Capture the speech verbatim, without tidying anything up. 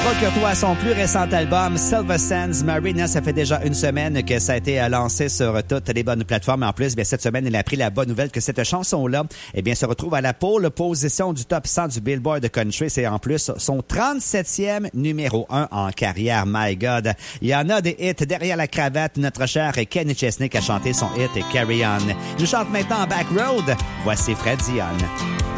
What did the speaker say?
procure-toi son plus récent album, Silver Sands Marina. Ça fait déjà une semaine que ça a été lancé sur toutes les bonnes plateformes. En plus, bien, cette semaine, il a pris la bonne nouvelle que cette chanson-là, eh bien, se retrouve à la pôle position du top cent du Billboard de Country. C'est en plus son trente-septième numéro un en carrière. My God. Il y en a des hits derrière la cravate. Notre cher Kenny Chesney a chanté son hit Carry On. Il chante maintenant Back Road. Voici Fred Dion.